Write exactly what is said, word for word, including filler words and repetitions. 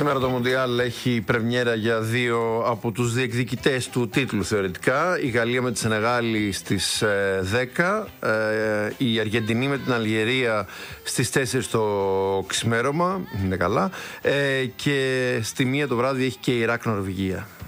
Σήμερα το Μουντιάλ έχει πρεμιέρα για δύο από τους διεκδικητές του τίτλου θεωρητικά. Η Γαλλία με τη Σενεγάλη στις δέκα, η Αργεντινή με την Αλγερία στις τέσσερις το ξημέρωμα, είναι καλά, και στη μία το βράδυ έχει και η Ιράκ Νορβηγία.